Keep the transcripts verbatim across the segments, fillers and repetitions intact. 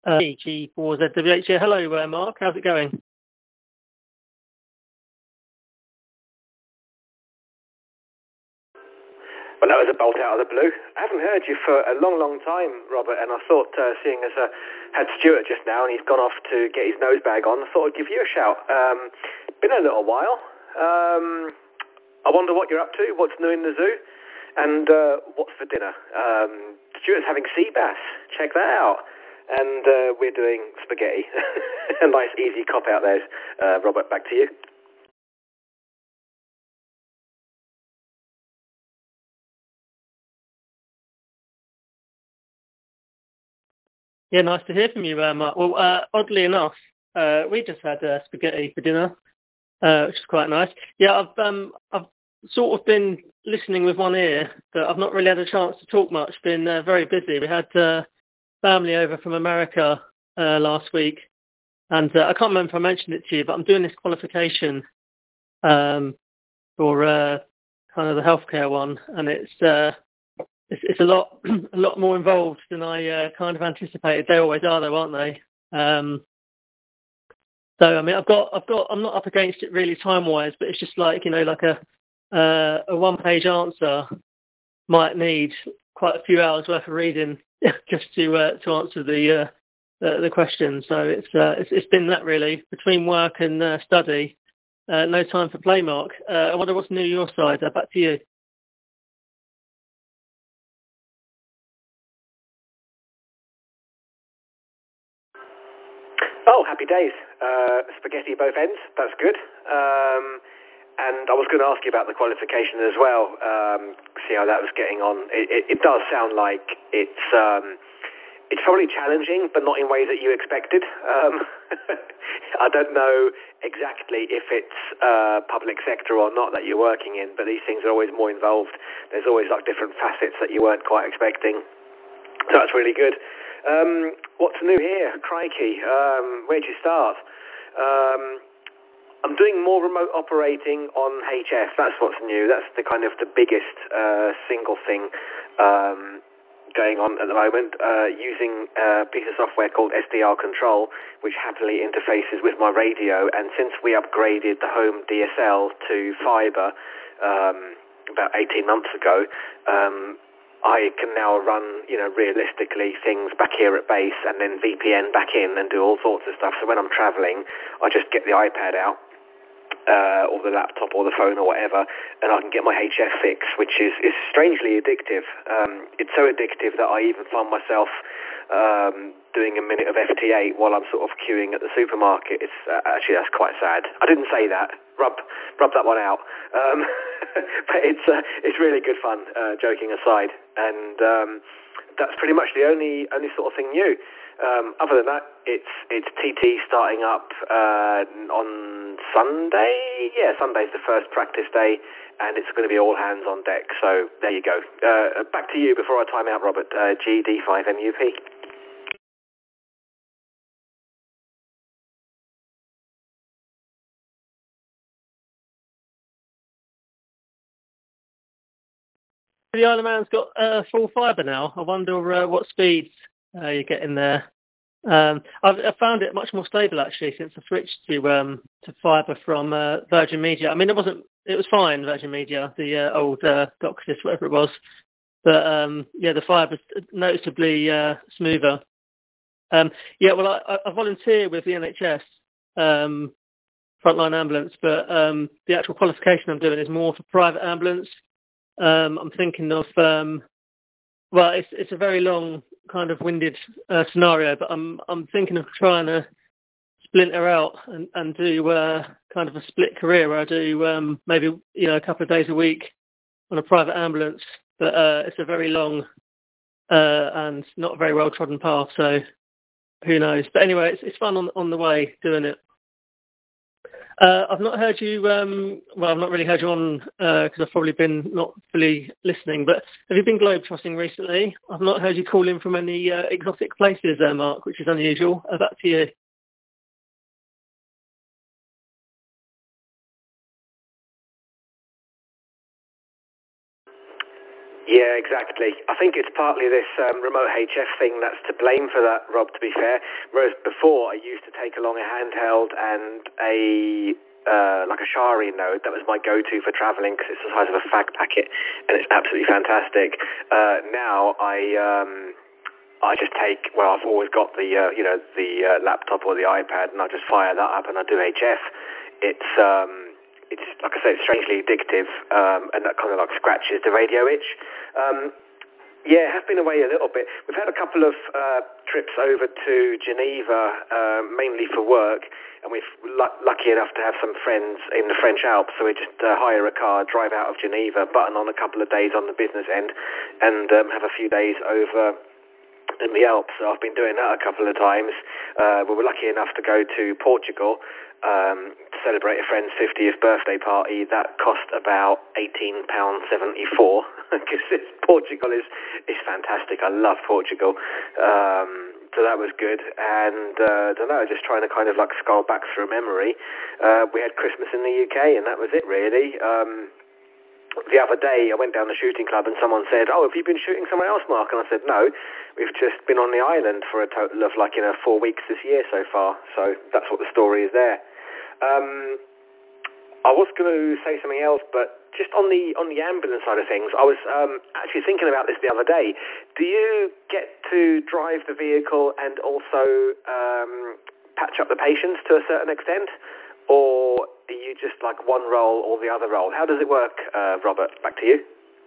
Uh, G four Z W H. Yeah, hello, uh, Mark. How's it going? Well, that was a bolt out of the blue. I haven't heard you for a long, long time, Robert, and I thought, uh, seeing as I had Stuart just now and he's gone off to get his nose bag on, I thought I'd give you a shout. Um, been a little while. Um, I wonder what you're up to, what's new in the zoo, and uh, what's for dinner. Um, Stuart's having sea bass. Check that out. And uh, we're doing spaghetti. A nice, easy cop out there. Uh, Robert, back to you. Yeah, nice to hear from you, uh, Mark. Well, uh, oddly enough, uh, we just had uh, spaghetti for dinner, uh, which is quite nice. Yeah, I've um, I've sort of been listening with one ear, but I've not really had a chance to talk much. Been uh, very busy. We had uh, family over from America uh, last week, and uh, I can't remember if I mentioned it to you, but I'm doing this qualification um, for uh, kind of the healthcare one, and it's uh, It's, it's a lot, a lot more involved than I uh, kind of anticipated. They always are, though, aren't they? Um, so, I mean, I've got, I've got, I'm not up against it really time-wise, but it's just like, you know, like a uh, a one-page answer might need quite a few hours worth of reading just to uh, to answer the uh, the, the question. So it's, uh, it's it's been that really between work and uh, study. Uh, no time for play, Mark. Uh, I wonder what's new your side. Uh, back to you. Oh, happy days. Uh, spaghetti both ends. That's good. Um, and I was going to ask you about the qualification as well, um, see how that was getting on. It, it, it does sound like it's um, it's probably challenging, but not in ways that you expected. Um, I don't know exactly if it's uh, public sector or not that you're working in, but these things are always more involved. There's always like different facets that you weren't quite expecting. So that's really good. Um, what's new here? Crikey. Um, where'd you start? Um, I'm doing more remote operating on H F. That's what's new. That's the kind of the biggest uh, single thing um, going on at the moment. Uh, using a piece of software called S D R Control, which happily interfaces with my radio. And since we upgraded the home D S L to fibre um, about eighteen months ago, um, I can now run, you know, realistically things back here at base and then V P N back in and do all sorts of stuff. So when I'm traveling, I just get the iPad out, uh, or the laptop or the phone or whatever, and I can get my H F fix, which is, is strangely addictive. Um, it's so addictive that I even find myself um, doing a minute of F T eight while I'm sort of queuing at the supermarket. It's uh, actually, that's quite sad. I didn't say that. Rub, rub that one out. Um, but it's uh, it's really good fun, uh, joking aside. And um, that's pretty much the only only sort of thing new. Um, other than that, it's it's T T starting up uh, on Sunday. Yeah, Sunday's the first practice day, and it's going to be all hands on deck. So there you go. Uh, back to you before I time out, Robert. Uh, G D five M U P. The Isle of Man's got uh, full fibre now. I wonder uh, what speeds uh, you're getting there. Um, I've, I've found it much more stable actually since I switched to um, to fibre from uh, Virgin Media. I mean, it wasn't, it was fine, Virgin Media, the uh, old uh, DOCSIS, whatever it was. But um, yeah, the fibre's noticeably uh, smoother. Um, yeah, well, I, I volunteer with the N H S um, frontline ambulance, but um, the actual qualification I'm doing is more for private ambulance. Um, I'm thinking of, um, well, it's it's a very long, kind of winded uh, scenario, but I'm I'm thinking of trying to splinter out and, and do uh, kind of a split career where I do um, maybe you know a couple of days a week on a private ambulance, but uh, it's a very long uh, and not a very well trodden path, so who knows? But anyway, it's it's fun on on the way doing it. Uh, I've not heard you, um, well, I've not really heard you on, because uh, I've probably been not fully listening, but have you been globetrotting recently? I've not heard you call in from any uh, exotic places, uh, Mark, which is unusual. Uh, back to you. Yeah, exactly. I think it's partly this um, remote H F thing that's to blame for that, Rob, to be fair. Whereas before, I used to take along a handheld and a uh, like a Shari node. That was my go-to for traveling because it's the size of a fag packet, and it's absolutely fantastic. Uh, now I um, I just take, well, I've always got the uh, you know the uh, laptop or the iPad, and I just fire that up and I do H F. It's um, it's like I say, it's strangely addictive, um, and that kind of like scratches the radio itch. Um, yeah, have been away a little bit. We've had a couple of uh, trips over to Geneva, uh, mainly for work, and we're lu- lucky enough to have some friends in the French Alps, so we just uh, hire a car, drive out of Geneva, button on a couple of days on the business end, and um, have a few days over in the Alps. So I've been doing that a couple of times. Uh, we were lucky enough to go to Portugal um, to celebrate a friend's fiftieth birthday party. That cost about eighteen pounds seventy-four because Portugal is, is fantastic. I love Portugal. Um, so that was good. And uh, I don't know, just trying to kind of like scroll back through memory. Uh, we had Christmas in the U K and that was it really. Um, The other day, I went down the shooting club and someone said, "Oh, have you been shooting somewhere else, Mark?" And I said, "No, we've just been on the island for a total of like, you know, four weeks this year so far." So that's what the story is there. Um, I was going to say something else, but just on the on the ambulance side of things, I was um, actually thinking about this the other day. Do you get to drive the vehicle and also um, patch up the patients to a certain extent? Or are you just like one role or the other role? How does it work, uh, Robert? Back to you.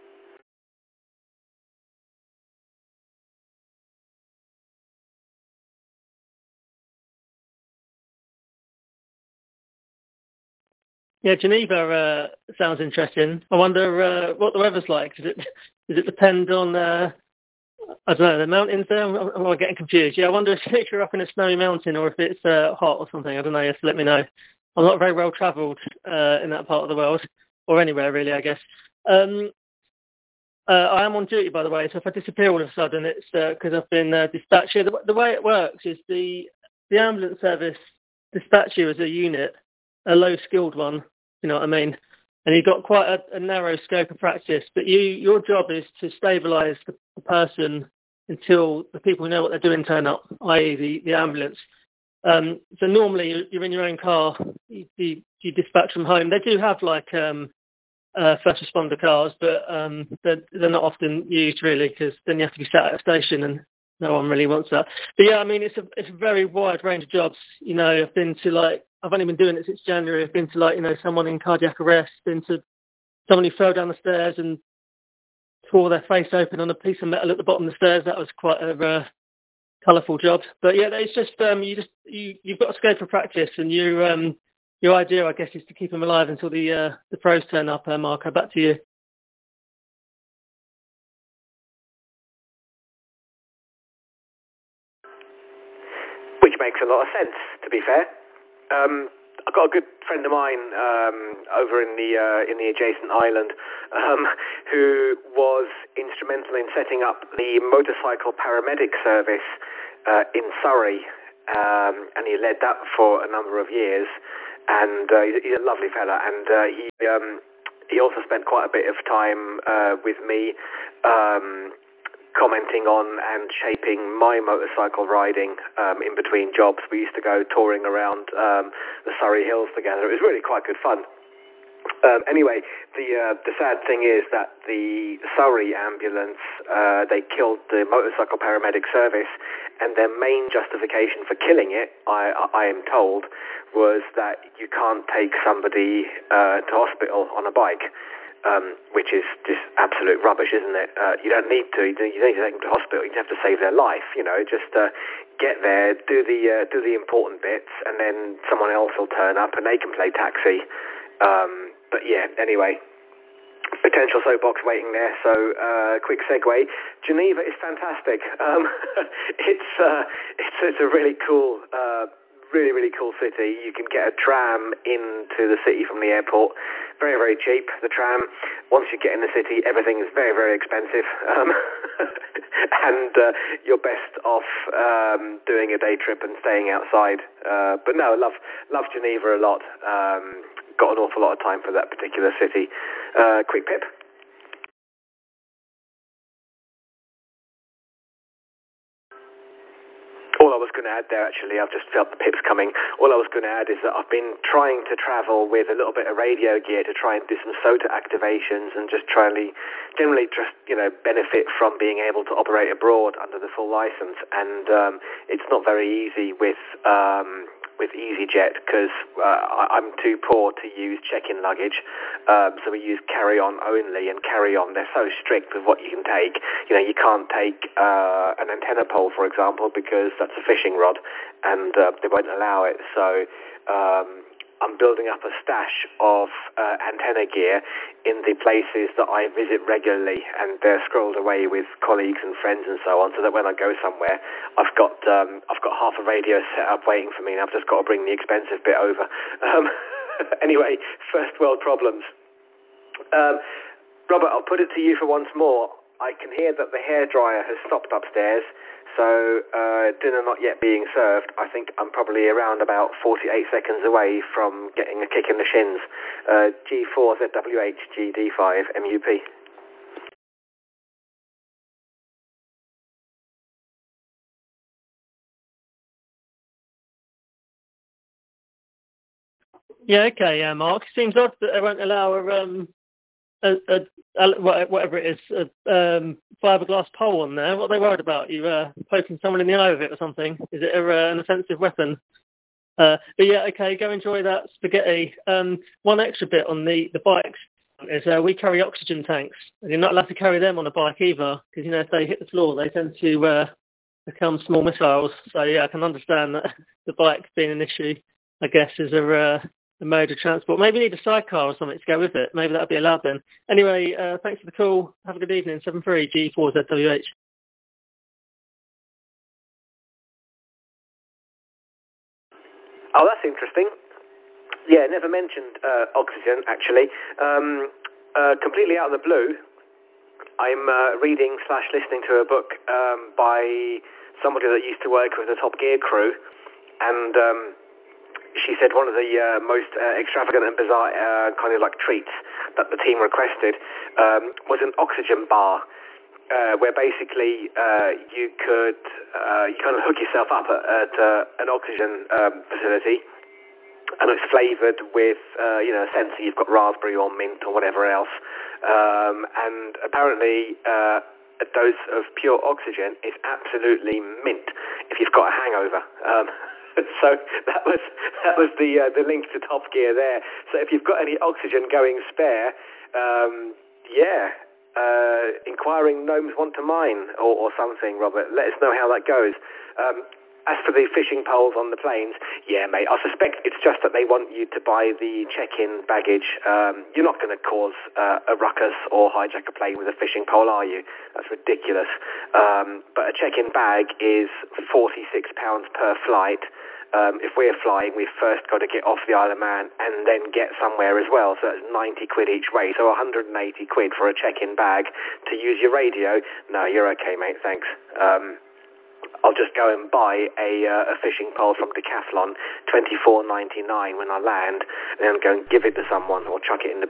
Yeah, Geneva uh, sounds interesting. I wonder uh, what the weather's like. Does it does it depend on uh, I don't know the mountains there? Am am I getting confused? Yeah, I wonder if you're up in a snowy mountain or if it's uh, hot or something. I don't know. Just let me know. I'm not very well travelled uh, in that part of the world or anywhere really, I guess. Um, uh, I am on duty, by the way, so if I disappear all of a sudden, it's because I've been uh, dispatched here. The, the way it works is the the ambulance service dispatch you as a unit, a low-skilled one, you know what I mean? And you've got quite a, a narrow scope of practice, but you your job is to stabilise the, the person until the people who know what they're doing turn up, that is the, the ambulance. Um, so normally you- you're in your own car, you, you, you dispatch from home. They do have like um, uh, first responder cars, but um, they're, they're not often used really because then you have to be sat at a station and no one really wants that. But yeah, I mean, it's a it's a very wide range of jobs. You know, I've been to like, I've only been doing it since January. I've been to like, you know, someone in cardiac arrest, been to someone who fell down the stairs and tore their face open on a piece of metal at the bottom of the stairs. That was quite a uh, colourful job. But yeah, it's just, um, you just, you, you've got a scope of practice and you, um, your idea, I guess, is to keep them alive until the, uh, the pros turn up, uh, Marco. Back to you. Which makes a lot of sense, to be fair. Um, I've got a good friend of mine um, over in the uh, in the adjacent island um, who was instrumental in setting up the motorcycle paramedic service uh, in Surrey, um, and he led that for a number of years. And uh, he's, he's a lovely fella, and uh, he um, he also spent quite a bit of time uh, with me. Um, commenting on and shaping my motorcycle riding um, in between jobs. We used to go touring around um, the Surrey Hills together. It was really quite good fun. Um, anyway, the uh, the sad thing is that the Surrey ambulance, uh, they killed the motorcycle paramedic service, and their main justification for killing it, I, I am told, was that you can't take somebody uh, to hospital on a bike. Um, which is just absolute rubbish, isn't it? Uh, you don't need to. You don't need to take them to hospital. You just have to save their life. You know, just uh, get there, do the uh, do the important bits, and then someone else will turn up and they can play taxi. Um, but yeah, anyway, potential soapbox waiting there. So uh, quick segue. Geneva is fantastic. Um, it's uh, it's it's a really cool. Uh, Really, really cool city. You can get a tram into the city from the airport. Very, very cheap, the tram. Once you get in the city, everything is very, very expensive. Um, and uh, you're best off um, doing a day trip and staying outside. Uh, but no, love love Geneva a lot. Um, got an awful lot of time for that particular city. Uh, quick pip. All I was going to add there, actually, I've just felt the pips coming. All I was going to add is that I've been trying to travel with a little bit of radio gear to try and do some SOTA activations and just try and generally just, you know, benefit from being able to operate abroad under the full license. And um, it's not very easy with um, with EasyJet because uh, I'm too poor to use check-in luggage. Um, so we use carry-on only, and carry-on, they're so strict with what you can take. You know, you can't take uh, an antenna pole, for example, because that's a fishing rod, and uh, they won't allow it. So um, I'm building up a stash of uh, antenna gear in the places that I visit regularly, and they're scrolled away with colleagues and friends and so on, so that when I go somewhere, I've got um, I've got half a radio set up waiting for me, and I've just got to bring the expensive bit over. Um, anyway, first world problems. Um, Robert, I'll put it to you for once more. I can hear that the hairdryer has stopped upstairs, so uh, dinner not yet being served. I think I'm probably around about forty-eight seconds away from getting a kick in the shins. Uh, G four Z W H G D five M U P. Yeah, okay, yeah, Mark. Seems odd that they won't allow a, um, a, a, a whatever it is, a um, fiberglass pole on there. What are they worried about? You uh, poking someone in the eye with it or something? Is it a, uh, an offensive weapon? Uh, but yeah, okay, go enjoy that spaghetti. Um, one extra bit on the, the bikes is uh, we carry oxygen tanks, and you're not allowed to carry them on a bike either, because, you know, if they hit the floor, they tend to uh, become small missiles. So yeah, I can understand that the bike being an issue, I guess, is a, uh, a mode of transport. Maybe you need a sidecar or something to go with it. Maybe that'll be allowed then. Anyway, uh, thanks for the call. Have a good evening. seven three G four Z W H. Oh, that's interesting. Yeah, never mentioned uh, oxygen, actually. Um, uh, completely out of the blue, I'm uh, reading slash listening to a book um, by somebody that used to work with the Top Gear crew, and um, she said one of the uh, most uh, extravagant and bizarre uh, kind of like treats that the team requested um, was an oxygen bar, uh, where basically uh, you could uh, you kind of hook yourself up at, at uh, an oxygen um, facility, and it's flavoured with, uh, you know, a sensor. You've got raspberry or mint or whatever else. Um, and apparently uh, a dose of pure oxygen is absolutely mint if you've got a hangover. Um, so that was that was the uh, the link to Top Gear there. So if you've got any oxygen going spare, um, yeah, uh, inquiring gnomes want to mine or, or something, Robert. Let us know how that goes. Um, As for the fishing poles on the planes, yeah, mate, I suspect it's just that they want you to buy the check-in baggage. Um, you're not going to cause uh, a ruckus or hijack a plane with a fishing pole, are you? That's ridiculous. Um, but a check-in bag is forty-six pounds per flight. Um, if we're flying, we've first got to get off the Isle of Man and then get somewhere as well. So that's ninety quid each way. So one hundred eighty quid for a check-in bag to use your radio. No, you're okay, mate, thanks. Um, I'll just go and buy a, uh, a fishing pole from Decathlon, twenty-four ninety-nine when I land, and then go and give it to someone or chuck it in the